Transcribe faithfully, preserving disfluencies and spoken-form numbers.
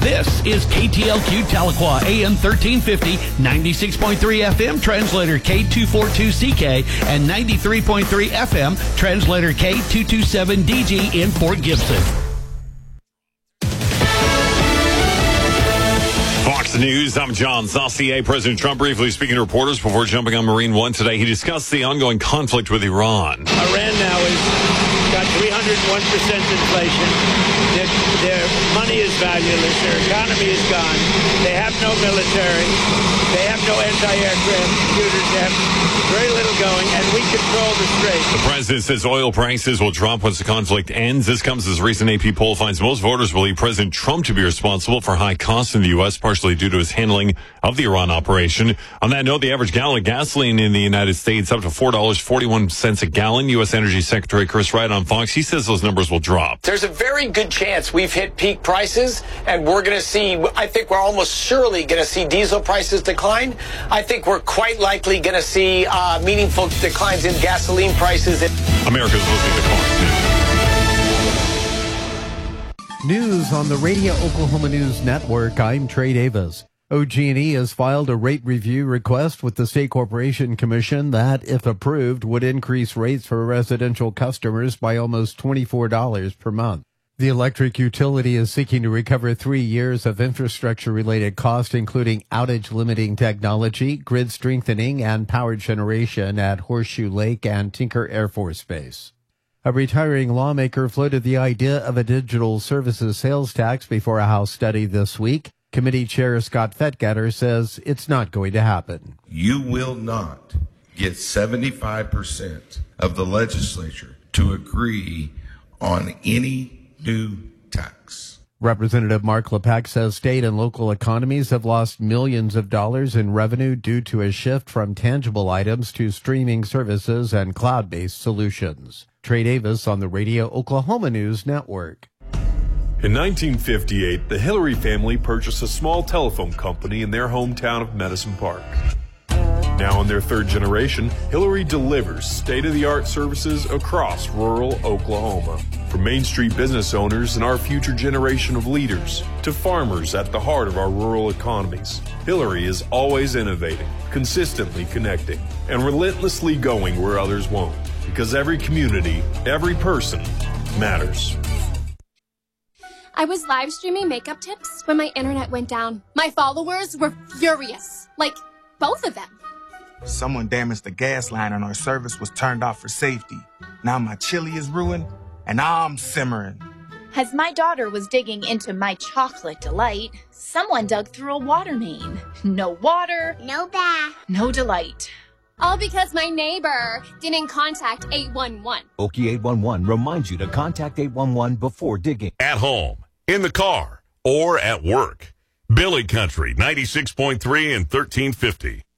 This is K T L Q Tahlequah, A M thirteen fifty, ninety-six point three F M, translator K two forty-two C K, and ninety-three point three F M, translator K two twenty-seven D G in Fort Gibson. Fox News, I'm John Saucier. President Trump briefly speaking to reporters before jumping on Marine One today. He discussed the ongoing conflict with Iran. Iran now has got three hundred one percent inflation. Their, their money is valueless. Their economy is gone. They have no military. They have no anti-aircraft computers. They have very little going, and we control the strait. The president says oil prices will drop once the conflict ends. This comes as a recent A P poll finds most voters believe President Trump to be responsible for high costs in the U S, partially due to his handling of the Iran operation. On that note, the average gallon of gasoline in the United States up to four dollars and forty-one cents a gallon. U S. Energy Secretary Chris Wright on Fox, he says those numbers will drop. There's a very good chance we've hit peak prices, and we're going to see, I think we're almost surely going to see diesel prices decline. I think we're quite likely going to see uh, meaningful declines in gasoline prices. America's listening to Fox News. News on the Radio Oklahoma News Network. I'm Trey Davis. O G and E has filed a rate review request with the State Corporation Commission that, if approved, would increase rates for residential customers by almost twenty-four dollars per month. The electric utility is seeking to recover three years of infrastructure-related costs, including outage-limiting technology, grid strengthening, and power generation at Horseshoe Lake and Tinker Air Force Base. A retiring lawmaker floated the idea of a digital services sales tax before a House study this week. Committee Chair Scott Fettgatter says it's not going to happen. You will not get seventy-five percent of the legislature to agree on any new tax. Representative Mark LePac says state and local economies have lost millions of dollars in revenue due to a shift from tangible items to streaming services and cloud-based solutions. Trey Davis on the Radio Oklahoma News Network. In nineteen fifty-eight, the Hillary family purchased a small telephone company in their hometown of Medicine Park. Now in their third generation, Hillary delivers state-of-the-art services across rural Oklahoma. From Main Street business owners and our future generation of leaders to farmers at the heart of our rural economies, Hillary is always innovating, consistently connecting, and relentlessly going where others won't. Because every community, every person matters. I was live streaming makeup tips when my internet went down. My followers were furious. Like, both of them. Someone damaged the gas line and our service was turned off for safety. Now my chili is ruined and I'm simmering. As my daughter was digging into my chocolate delight, someone dug through a water main. No water, no bath, no delight. All because my neighbor didn't contact eight one one. Okie eight one one reminds you to contact eight one one before digging. At home, in the car, or at work. Billy Country, ninety-six point three and thirteen fifty.